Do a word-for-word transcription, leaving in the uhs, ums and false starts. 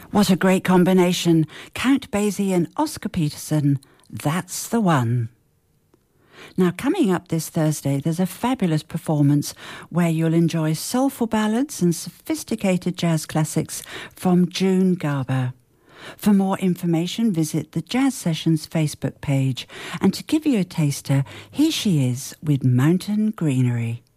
What a great combination. Count Basie and Oscar Peterson. That's the one. Now, coming up this Thursday, there's a fabulous performance where you'll enjoy soulful ballads and sophisticated jazz classics from June Garber. For more information, visit the Jazz Sessions Facebook page. And to give you a taster, here she is with Mountain Greenery.